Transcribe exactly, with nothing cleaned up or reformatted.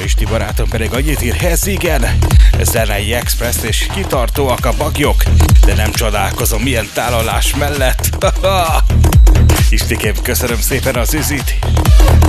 Isti barátom pedig annyit ír, ez igen, zenei express és kitartóak a bagyok, de nem csodálkozom milyen tálalás mellett. Istikém, köszönöm szépen az üzit.